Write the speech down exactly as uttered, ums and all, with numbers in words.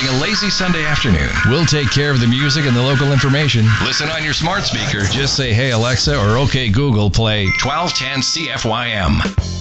having a lazy Sunday afternoon? We'll take care of the music and the local information. Listen on your smart speaker. Just say, hey, Alexa, or okay, Google, play twelve ten C F Y M.